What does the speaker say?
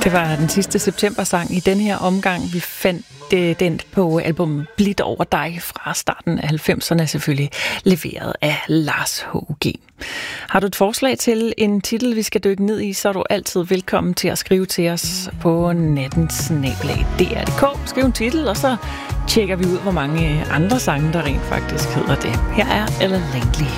Det var den sidste september-sang i den her omgang. Vi fandt den på albumet Blidt over dig fra starten af 90'erne, selvfølgelig leveret af Lars H.G. Har du et forslag til en titel, vi skal dykke ned i, så er du altid velkommen til at skrive til os på nattensnabel@dr.dk. Skriv en titel, og så tjekker vi ud, hvor mange andre sange, der rent faktisk hedder det. Her er Ella Langley.